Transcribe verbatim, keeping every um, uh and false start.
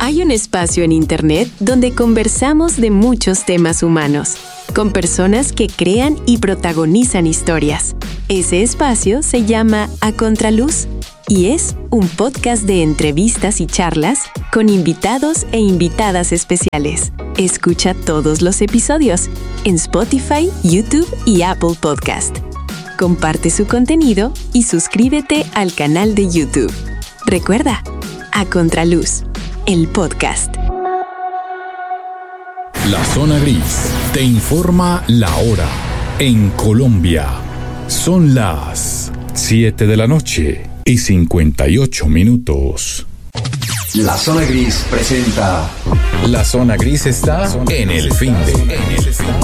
Hay un espacio en Internet donde conversamos de muchos temas humanos, con personas que crean y protagonizan historias. Ese espacio se llama A Contraluz y es un podcast de entrevistas y charlas con invitados e invitadas especiales. Escucha todos los episodios en Spotify, YouTube y Apple Podcast. Comparte su contenido y suscríbete al canal de YouTube. Recuerda, A Contraluz, el podcast. La Zona Gris te informa la hora en Colombia. Son las siete de la noche y cincuenta y ocho minutos. La Zona Gris presenta... La Zona Gris está en el fin de...